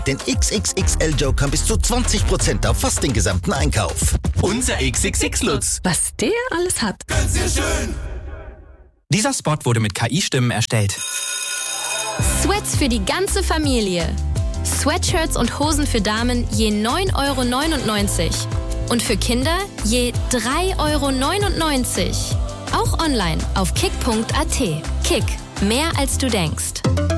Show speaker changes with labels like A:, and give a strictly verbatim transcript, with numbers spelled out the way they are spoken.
A: Denn X X X L-Jokern bis zu zwanzig Prozent auf fast den gesamten Einkauf.
B: Unser X X X-Lutz.
C: Was der alles hat.
B: Ganz sehr schön.
D: Dieser Spot wurde mit K I-Stimmen erstellt.
E: Sweats für die ganze Familie. Sweatshirts und Hosen für Damen je neun Euro neunundneunzig. Und für Kinder je drei Euro neunundneunzig. Auch online auf kick punkt a t. Kick, mehr als du denkst.